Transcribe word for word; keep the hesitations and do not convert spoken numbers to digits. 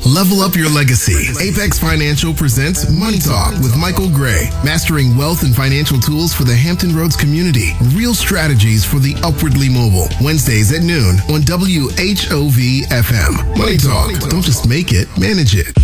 Level up your legacy. Apex Financial presents Money Talk with Michael Gray, mastering wealth and financial tools for the Hampton Roads community. Real strategies for the upwardly mobile. Wednesdays at noon on W H O V F M. Money Talk. Don't just make it, manage it.